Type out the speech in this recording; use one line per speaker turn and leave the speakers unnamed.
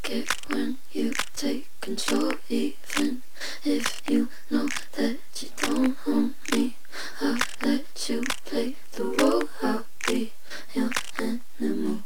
like it when you take control, even if you know that you don't own me. I'll let you play the role, I'll be your animal.